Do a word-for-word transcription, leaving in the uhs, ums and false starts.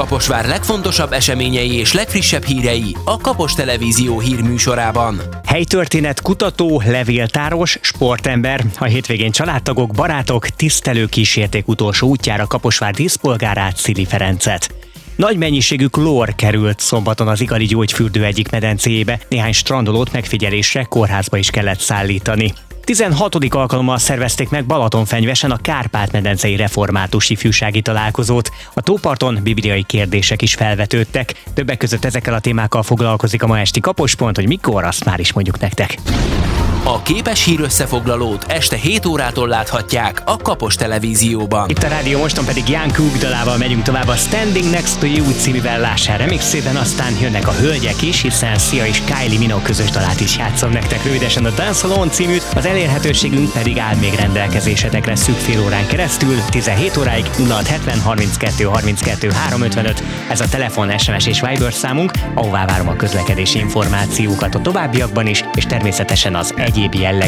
Kaposvár legfontosabb eseményei és legfrissebb hírei a Kapos Televízió hírműsorában. Helytörténet kutató, levéltáros, sportember. A hétvégén családtagok, barátok, tisztelők kísérték utolsó útjára Kaposvár díszpolgárát, Szili Ferencet. Nagy mennyiségű klór került szombaton az Igali gyógyfürdő egyik medencéjébe, néhány strandolót megfigyelésre kórházba is kellett szállítani. tizenhatodik alkalommal szervezték meg Balatonfenyvesen a Kárpát-medencei református ifjúsági találkozót. A tóparton bibliai kérdések is felvetődtek. Többek között ezekkel a témákkal foglalkozik a ma esti Kapospont, hogy mikor, azt már is mondjuk nektek. A képes hírösszefoglalót este hét órától láthatják a Kapos Televízióban. Itt a Rádió Moston pedig Jan Cook dalával megyünk tovább a Standing Next to You című Lássár remixében, aztán jönnek a hölgyek is, hiszen Sia és Kylie Minogue közös dalát is játszom nektek rövidesen, a Dance Alone címűt, az elérhetőségünk pedig áll még rendelkezésetekre szűk fél órán keresztül, tizenhét óráig nulla hat hetven harminckettő harminckettő háromszázötvenöt, ez a telefon, es em es és Viber számunk, ahová várom a közlekedési információkat a továbbiakban is, és természetesen az egyéb jellegű